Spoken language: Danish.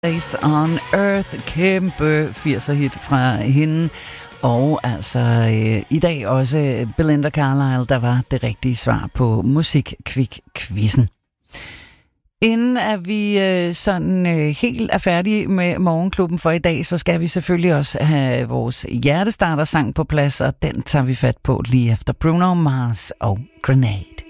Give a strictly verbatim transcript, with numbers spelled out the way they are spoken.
Place on Earth, kæmpe firser hit fra hende. Og altså øh, i dag også Belinda Carlisle, der var det rigtige svar på Musikkvik-quizzen. Inden at vi øh, sådan øh, helt er færdige med Morgenklubben for i dag, så skal vi selvfølgelig også have vores hjertestarter-sang på plads, og den tager vi fat på lige efter Bruno Mars og Grenade.